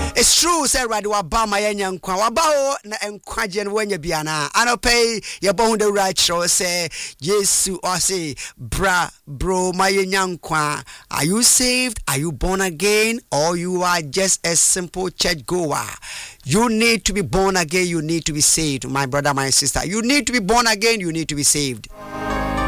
It's true, say right, Wabama Yankwa, Wabao, and Quajan when you be an pay your bone the right show, say, Jesu, or say, bro, my Yankwa. Are you saved? Are you born again? Or you are just a simple church goer? You need to be born again, you need to be saved, my brother, my sister. You need to be born again, you need to be saved.